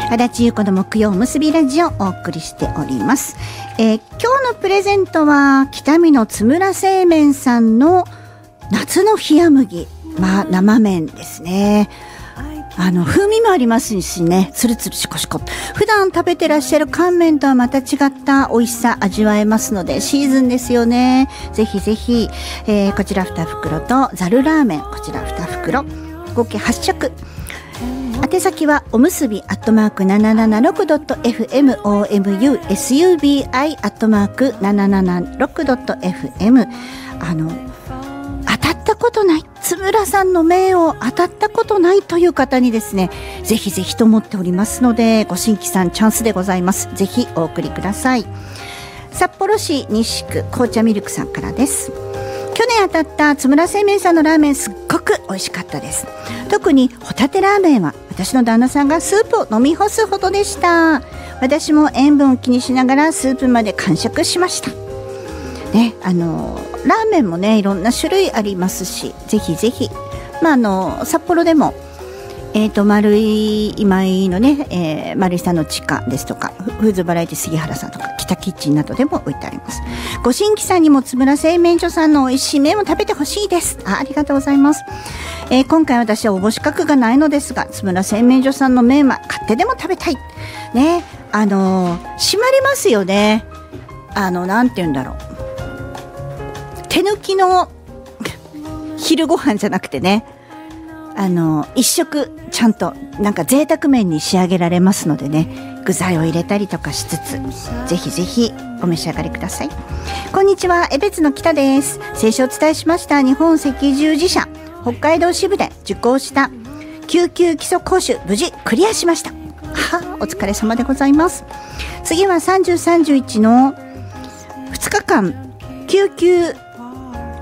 足立優子の木曜おむすびラジオをお送りしております。今日のプレゼントは北見の津村製麺さんの夏の冷麦、生麺ですね。風味もありますしね、つるつるしこしこ。普段食べてらっしゃる乾麺とはまた違った美味しさ味わえますので、シーズンですよね。ぜひぜひ、こちら2袋とざるラーメン、こちら2袋、合計8食。宛先はおむすび@776.fm、omusubi@776.fm。当たったことない、津村さんの麺を当たったことないという方にですね、ぜひぜひと思っておりますので、ご新規さんチャンスでございます。ぜひお送りください。札幌市西区紅茶ミルクさんからです。去年当たった津村製麺さんのラーメン、すっごく美味しかったです。特にホタテラーメンは私の旦那さんがスープを飲み干すほどでした。私も塩分を気にしながらスープまで完食しましたね。ラーメンもね、いろんな種類ありますし、ぜひぜひ、札幌でも丸い今井のね、丸井さんの地下ですとか、フーズバラエティ杉原さんとか北キッチンなどでも置いてあります。ご新規さんにも津村製麺所さんの美味しい麺を食べてほしいです。ありがとうございます。今回私は応募資格がないのですが、津村製麺所さんの麺は買ってでも食べたいね。締まりますよね。なんて言うんだろう、手抜きの昼ご飯じゃなくてね、一食ちゃんとなんか贅沢麺に仕上げられますのでね、具材を入れたりとかしつつ、ぜひぜひお召し上がりください。こんにちは、江別の北です。先週お伝えしました日本赤十字社北海道支部で受講した救急基礎講習、無事クリアしました。お疲れ様でございます。次は30、31の2日間救急